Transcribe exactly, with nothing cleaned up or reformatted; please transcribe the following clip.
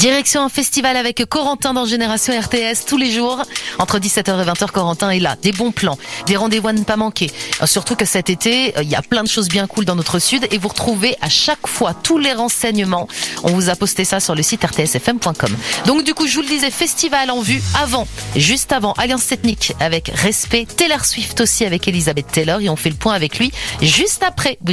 Direction un festival avec Corentin dans Génération R T S tous les jours. Entre dix-sept heures et vingt heures, Corentin est là. Des bons plans, des rendez-vous à ne pas manquer. Surtout que cet été, il y a plein de choses bien cool dans notre sud et vous retrouvez à chaque fois tous les renseignements. On vous a posté ça sur le site r t s f m point com. Donc du coup, je vous le disais, festival en vue avant, juste avant, Alliance Ethnique avec Respect, Taylor Swift aussi avec Elizabeth Taylor et on fait le point avec lui juste après.